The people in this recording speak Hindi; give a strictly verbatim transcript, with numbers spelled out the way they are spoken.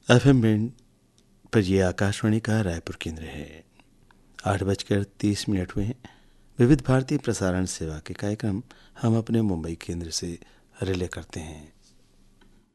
एफ एम बैंड पर यह आकाशवाणी का रायपुर केंद्र है। आठ बजकर तीस मिनट में विविध भारतीय प्रसारण सेवा के कार्यक्रम हम अपने मुंबई केंद्र से रिले करते हैं।